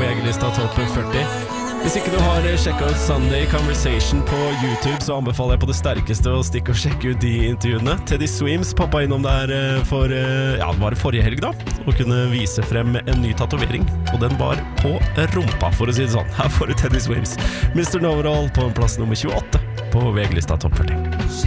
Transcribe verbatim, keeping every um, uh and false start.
VG-lista Topp førti. Hvis ikke du har sjekket ut Sunday Conversation på YouTube, så anbefaler jeg på det sterkeste å stikke og sjekke ut de intervjuene. Teddy Swims poppa innom der for, ja, var det forrige helg da, og kunne vise frem en ny tatovering, og den var på rumpa, for å si det sånn. Her får du Teddy Swims. mister Know-It-All på plass nummer tjueåtte på VG-lista Topp førti.